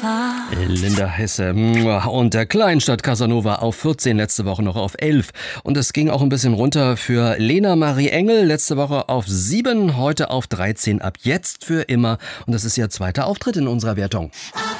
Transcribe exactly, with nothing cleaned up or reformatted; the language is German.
Casanova. Linda Hesse. Und der Kleinstadt Casanova auf vierzehn, letzte Woche noch auf elf. Und es ging auch ein bisschen runter für Lena Marie Engel, letzte Woche auf sieben, heute auf dreizehn, ab jetzt für immer. Und das ist ihr zweiter Auftritt in unserer Wertung.